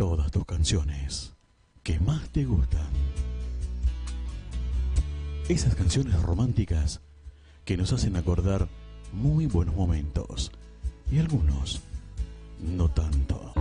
todas tus canciones que más te gustan. Esas canciones románticas que nos hacen acordar muy buenos momentos y algunos no tanto.